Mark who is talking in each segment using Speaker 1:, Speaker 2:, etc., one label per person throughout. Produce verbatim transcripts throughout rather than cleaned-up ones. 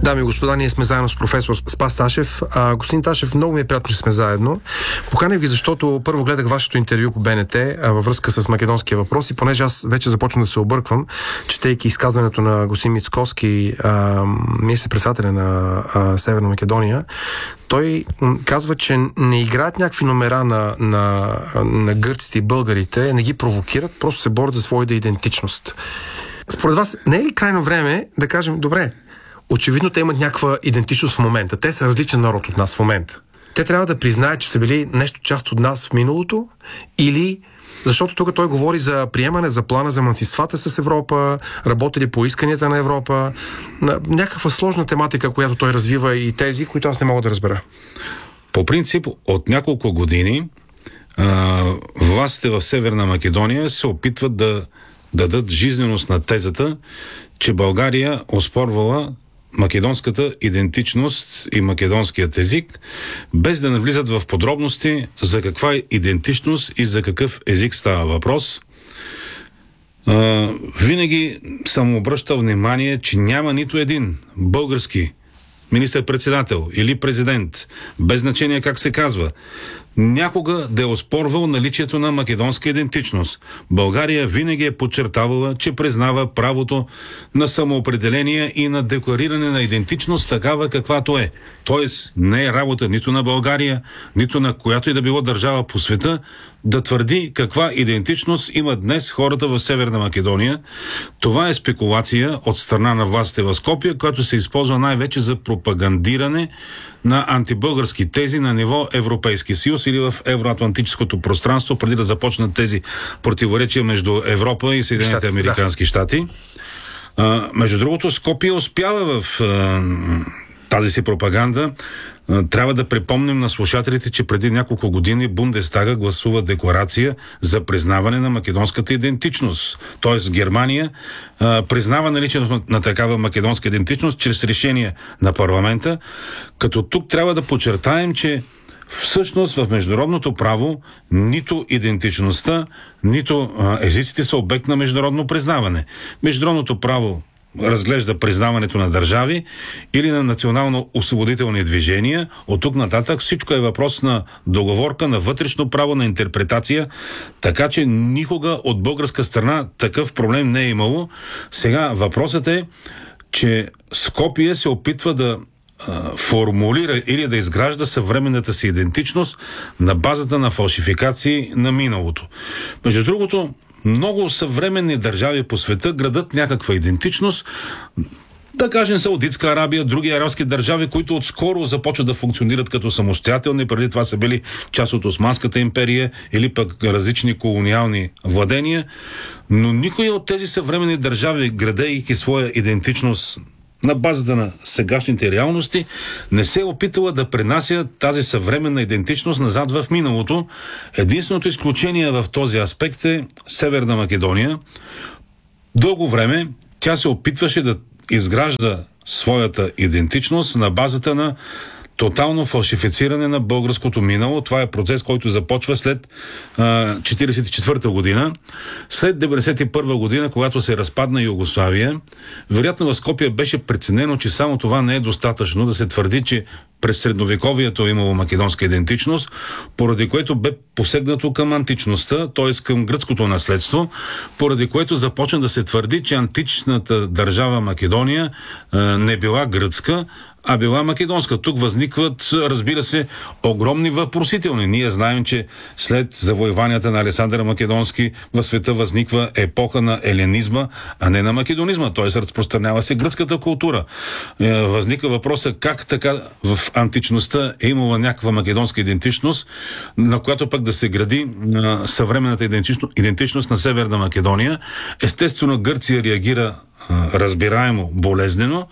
Speaker 1: Дами и господа, ние сме заедно с професор Спас Ташев. А, господин Ташев, много ми е приятно, че сме заедно. Поканях ви, защото първо гледах вашето интервю по Б Н Т а, във връзка с македонския въпрос и понеже аз вече започвам да се обърквам, четейки изказването на господин Мицкоски, министър-председателя на а, Северна Македония, той казва, че не играят някакви номера на, на, на гърците и българите, не ги провокират, просто се борят за своята идентичност. Според вас, не е ли крайно време да кажем, добре, очевидно те имат някаква идентичност в момента. Те са различен народ от нас в момента. Те трябва да признаят, че са били нещо част от нас в миналото, или защото тук той говори за приемане, за плана за малцинствата с Европа, работили по исканията на Европа, някаква сложна тематика, която той развива и тези, които аз не мога да разбера.
Speaker 2: По принцип, от няколко години а, властите в Северна Македония се опитват да дадат жизненост на тезата, че България оспорвала македонската идентичност и македонският език, без да навлизат в подробности за каква е идентичност и за какъв език става въпрос. А, винаги съм обръщал внимание, че няма нито един български министър-председател или президент, без значение как се казва, някога да е оспорвал наличието на македонска идентичност. България винаги е подчертавала, че признава правото на самоопределение и на деклариране на идентичност такава каквато е. Тоест не е работа нито на България, нито на която и да било държава по света да твърди каква идентичност имат днес хората в Северна Македония. Това е спекулация от страна на властите в Скопие, която се използва най-вече за пропагандиране на антибългарски тези на ниво Европейски съюз или в евроатлантическото пространство, преди да започнат тези противоречия между Европа и Съединените американски щати. А, между другото, Скопие успява в а, тази си пропаганда. Трябва да припомним на слушателите, че преди няколко години Бундестага гласува декларация за признаване на македонската идентичност. Тоест Германия а, признава наличието на такава македонска идентичност чрез решение на парламента, като тук трябва да подчертаем, че всъщност в международното право нито идентичността, нито а, езиците са обект на международно признаване. Международното право разглежда признаването на държави или на национално-освободителни движения. От тук нататък всичко е въпрос на договорка, на вътрешно право, на интерпретация, така че никога от българска страна такъв проблем не е имало. Сега въпросът е, че Скопие се опитва да а, формулира или да изгражда съвременната си идентичност на базата на фалшификации на миналото. Между другото, много съвременни държави по света градат някаква идентичност, да кажем Саудитска Арабия, други арабски държави, които отскоро започват да функционират като самостоятелни, преди това са били част от Османската империя или пък различни колониални владения, но никой от тези съвременни държави, градейки своя идентичност на базата на сегашните реалности, не се е опитала да пренася тази съвременна идентичност назад в миналото. Единственото изключение в този аспект е Северна Македония. Дълго време тя се опитваше да изгражда своята идентичност на базата на тотално фалшифициране на българското минало. Това е процес, който започва след а, четиридесет и четвърта година. След деветдесет и първа година, когато се разпадна Югославия, вероятно в Скопие беше преценено, че само това не е достатъчно да се твърди, че през средновековието е имало македонска идентичност, поради което бе посегнато към античността, т.е. към гръцкото наследство, поради което започна да се твърди, че античната държава Македония а, не била гръцка, а била македонска. Тук възникват, разбира се, огромни въпросителни. Ние знаем, че след завоеванията на Александър Македонски в света възниква епоха на еленизма, а не на македонизма. Т.е. разпространява се гръцката култура. Възниква въпроса как така в античността е имала някаква македонска идентичност, на която пък да се гради съвременната идентичност, идентичност на Северна Македония. Естествено, Гърция реагира разбираемо, болезнено.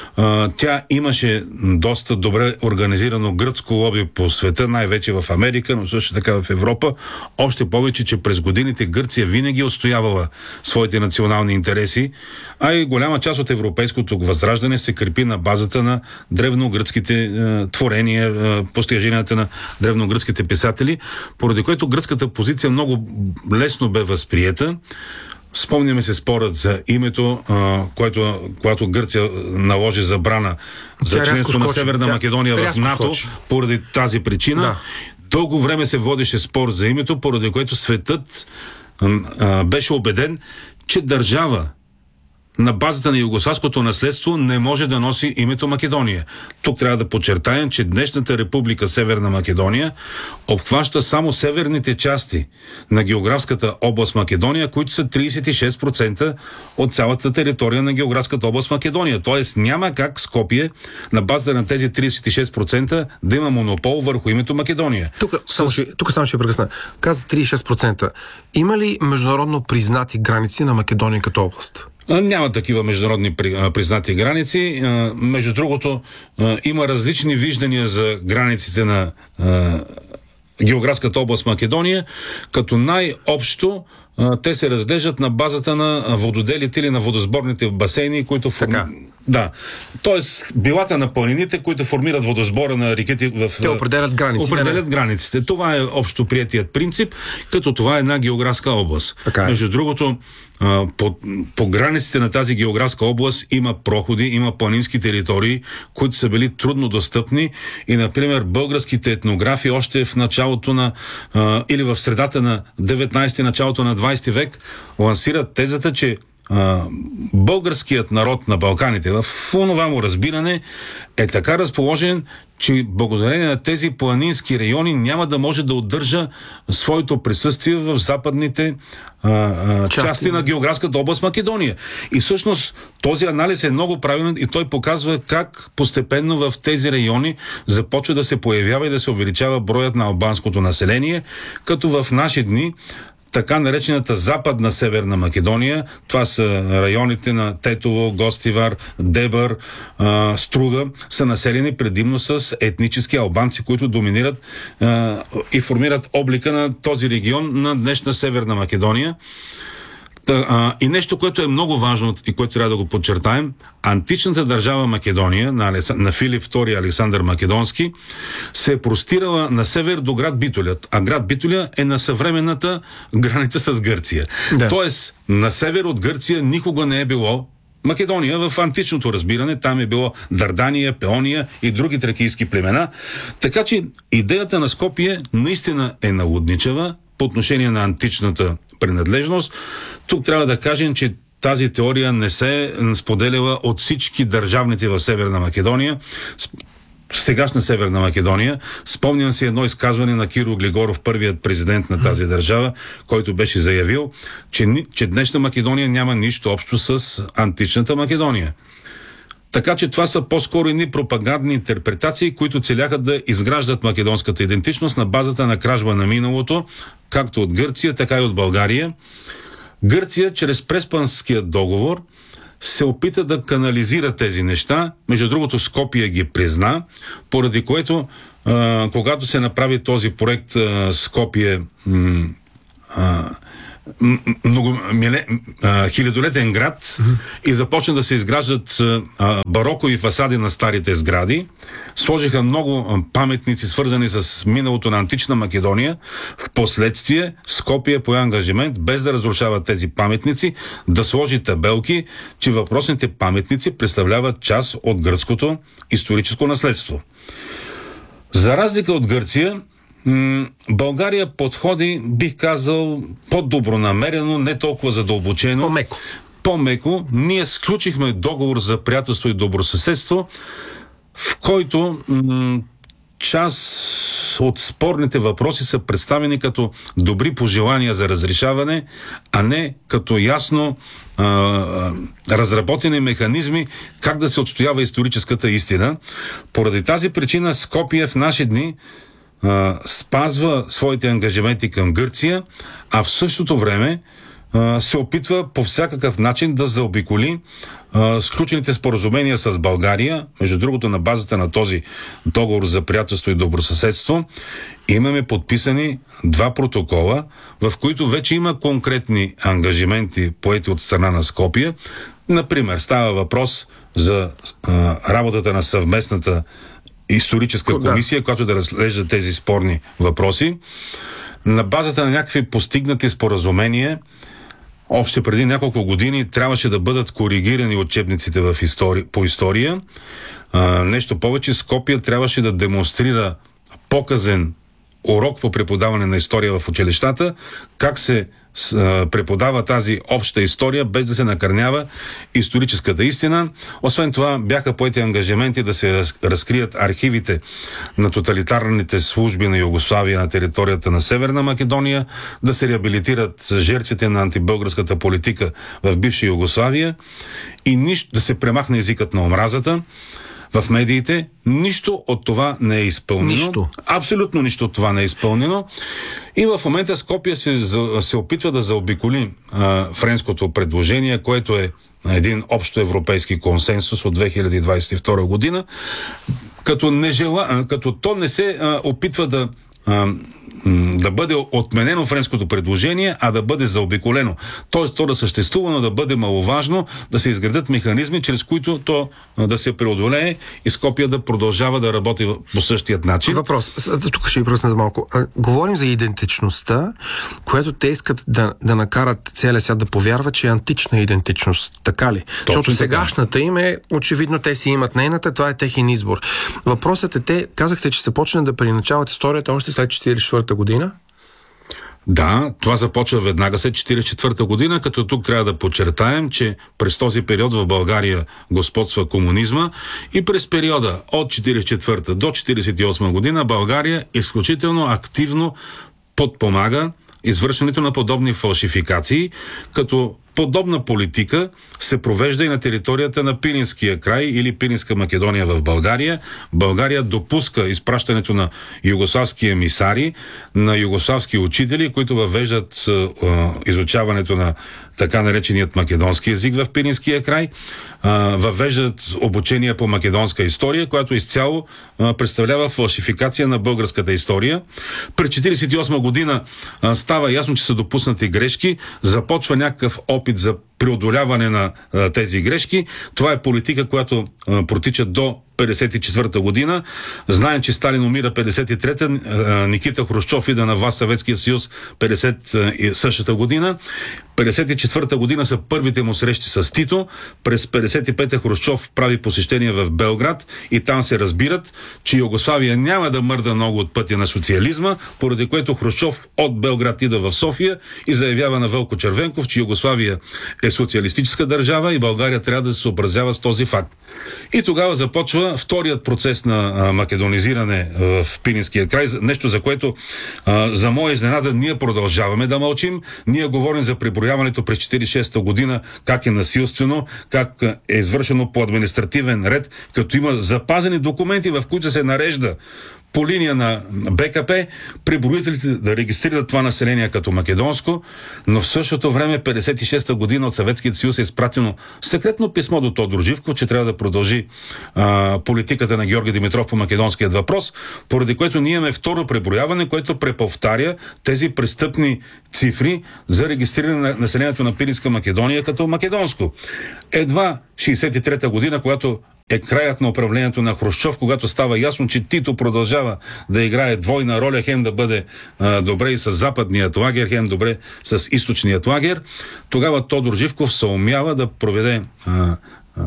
Speaker 2: Тя имаше доста добре организирано гръцко лоби по света, най-вече в Америка, но също така в Европа. Още повече, че през годините Гърция винаги отстоявала своите национални интереси, а и голяма част от европейското възраждане се крепи на базата на древногръцките е, творения, е, постиженията на древногръцките писатели, поради което гръцката позиция много лесно бе възприета. Спомняме се спорът за името, а, което, когато Гърция наложи забрана за членство на Северна Тя Македония в НАТО, скочи. Поради тази причина. Да. Дълго време се водеше спор за името, поради което светът а, беше убеден, че държава на базата на югославското наследство не може да носи името Македония. Тук трябва да подчертаем, че днешната република Северна Македония обхваща само северните части на географската област Македония, които са тридесет и шест процента от цялата територия на географската област Македония. Тоест няма как Скопие на базата на тези тридесет и шест процента да има монопол върху името Македония.
Speaker 1: Тук само ще, тук само ще прекъсна. Каза тридесет и шест процента. Има ли международно признати граници на Македония като област?
Speaker 2: Няма такива международни признати граници. Между другото, има различни виждания за границите на географската област Македония, като най-общо те се разглеждат на базата на вододелите или на водосборните басейни, които формират. Да. Тоест, билата на планините, които формират водосбора на реките в...
Speaker 1: Те определят границите.
Speaker 2: Определят границите. Това е общо приятият принцип, като това е една географска област. Така е. Между другото, по, по границите на тази географска област има проходи, има планински територии, които са били трудно достъпни и, например, българските етнографи още в началото на или в средата на деветнайсети, началото на двайсети век лансират тезата, че а, българският народ на Балканите в онова му разбиране е така разположен, че благодарение на тези планински райони няма да може да удържа своето присъствие в западните а, а, части, части на географската област Македония. И всъщност този анализ е много правилен и той показва как постепенно в тези райони започва да се появява и да се увеличава броят на албанското население, като в наши дни така наречената Западна Северна Македония, това са районите на Тетово, Гостивар, Дебър, а, Струга, са населени предимно с етнически албанци, които доминират а, и формират облика на този регион на днешна Северна Македония. А, и нещо, което е много важно и което трябва да го подчертаем, античната държава Македония на, Алес... на Филип втори Александър Македонски се е простирала на север до град Битоля, а град Битоля е на съвременната граница с Гърция. Да. Тоест, на север от Гърция никога не е било Македония в античното разбиране. Там е било Дардания, Пеония и други тракийски племена. Така че идеята на Скопие наистина е налудничава по отношение на античната принадлежност. Тук трябва да кажем, че тази теория не се е споделяла от всички държавници в Северна Македония, сегашна Северна Македония. Спомням си едно изказване на Киро Глигоров, първият президент на тази държава, който беше заявил, че, че днешна Македония няма нищо общо с античната Македония. Така че това са по-скоро едни пропагандни интерпретации, които целяха да изграждат македонската идентичност на базата на кражба на миналото, както от Гърция, така и от България. Гърция, чрез Преспанския договор, се опита да канализира тези неща. Между другото, Скопие ги призна, поради което, а, когато се направи този проект а, Скопие м, а, много миле, а, хилядолетен град mm-hmm. и започна да се изграждат а, барокови фасади на старите сгради. Сложиха много а, паметници, свързани с миналото на антична Македония. Впоследствие Скопие пое ангажимент, без да разрушава тези паметници, да сложи табелки, че въпросните паметници представляват част от гръцкото историческо наследство. За разлика от Гърция, България подходи, бих казал, по-добронамерено, не толкова задълбочено.
Speaker 1: По-меко.
Speaker 2: По-меко. Ние сключихме договор за приятелство и добросъседство, в който м- част от спорните въпроси са представени като добри пожелания за разрешаване, а не като ясно а, а, разработени механизми как да се отстоява историческата истина. Поради тази причина Скопие в наши дни Uh, спазва своите ангажименти към Гърция, а в същото време uh, се опитва по всякакъв начин да заобиколи uh, сключените споразумения с България. Между другото, на базата на този договор за приятелство и добросъседство имаме подписани два протокола, в които вече има конкретни ангажименти, поети от страна на Скопие. Например, става въпрос за uh, работата на съвместната историческа комисия, да. която да разглежда тези спорни въпроси. На базата на някакви постигнати споразумения още преди няколко години трябваше да бъдат коригирани учебниците в история, по история. А, нещо повече, Скопие трябваше да демонстрира показен урок по преподаване на история в училищата, как се а, преподава тази обща история, без да се накърнява историческата истина. Освен това, бяха поети ангажименти да се раз, разкрият архивите на тоталитарните служби на Югославия на територията на Северна Македония, да се реабилитират жертвите на антибългарската политика в бивша Югославия и нищо, да се премахне езикът на омразата в медиите. Нищо от това не е изпълнено.
Speaker 1: Нищо.
Speaker 2: Абсолютно нищо от това не е изпълнено. И в момента Скопие се, се опитва да заобиколи а, френското предложение, което е един общо европейски консенсус от две хиляди двадесет и втора година, като, не жела, като то не се а, опитва да а, да бъде отменено френското предложение, а да бъде заобиколено. Тоест то да съществува, но да бъде маловажно, да се изградят механизми, чрез които то да се преодолее и Скопие да продължава да работи по същият начин.
Speaker 1: Въпрос. Тук ще ви пръсна за малко. А, говорим за идентичността, която те искат да, да накарат целия свят да повярва, че е антична идентичност. Така ли?
Speaker 2: Точно
Speaker 1: Защото
Speaker 2: така.
Speaker 1: сегашната им е, очевидно те си имат нейната, това е техен избор. Въпросът е, те казахте, че се почне да преиначават историята още след четиридесет и четвърта година?
Speaker 2: Да, това започва веднага след четиридесет и четвърта година, като тук трябва да подчертаем, че през този период в България господства комунизма и през периода от четиридесет и четвърта до четиридесет и осма година България изключително активно подпомага извършването на подобни фалшификации, като подобна политика се провежда и на територията на Пиринския край или Пиринска Македония в България. България допуска изпращането на югославски емисари, на югославски учители, които въвеждат е, изучаването на така нареченият македонски език в Пиринския край, е, въвеждат обучение по македонска история, която изцяло е, представлява фалшификация на българската история. През четиридесет и осма година е, става ясно, че са допуснати грешки, започва някакъв опит за преодоляване на а, тези грешки. Това е политика, която а, протича до петдесет и четвърта година. Знаем, че Сталин умира петдесет и трета, Никита Хрущов ида на власт Съветския съюз петдесет и същата година. петдесет и четвърта година са първите му срещи с Тито. През петдесет и пета Хрущов прави посещение в Белград и там се разбират, че Югославия няма да мърда много от пътя на социализма, поради което Хрущов от Белград ида в София и заявява на Вълко Червенков, че Югославия е социалистическа държава и България трябва да се съобразява с този факт. И тогава започва вторият процес на а, македонизиране а, в Пиринския край, нещо за което а, за моя изненада ние продължаваме да мълчим. Ние говорим за преброяването през четиридесет и шеста година, как е насилствено, как е извършено по административен ред, като има запазени документи, в които се нарежда по линия на БКП преброителите да регистрират това население като македонско, но в същото време петдесет и шеста година от Съветския съюз е изпратено секретно писмо до Тодор Живков, че трябва да продължи а, политиката на Георги Димитров по македонският въпрос, поради което ние имаме второ преброяване, което преповтаря тези престъпни цифри за регистриране на населението на Пиринска Македония като македонско. Едва шейсет и трета година, когато е краят на управлението на Хрущов, когато става ясно, че Тито продължава да играе двойна роля, хем да бъде а, добре и с западният лагер, хем добре с източният лагер. Тогава Тодор Живков се умява да проведе а, а,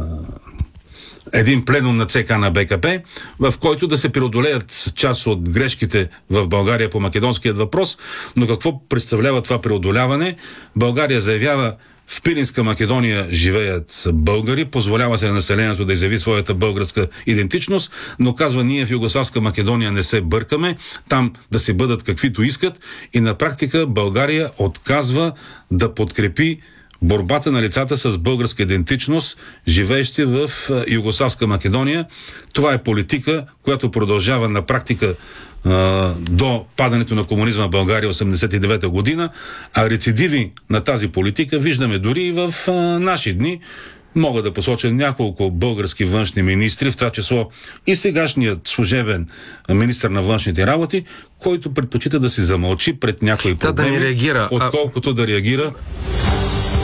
Speaker 2: един пленум на ЦК на БКП, в който да се преодолеят част от грешките в България по македонският въпрос. Но какво представлява това преодоляване? България заявява: в Пиринска Македония живеят българи, позволява се на населението да изяви своята българска идентичност, но казва: ние в Югославска Македония не се бъркаме, там да се бъдат каквито искат, и на практика България отказва да подкрепи борбата на лицата с българска идентичност, живеещи в Югославска Македония. Това е политика, която продължава на практика до падането на комунизма в България осемдесет и девета година, а рецидиви на тази политика виждаме дори и в а, наши дни. Мога да посоча няколко български външни министри, в това число и сегашният служебен министър на външните работи, който предпочита да се замълчи пред някои проблеми,
Speaker 1: да, да не реагира,
Speaker 2: отколкото а... да реагира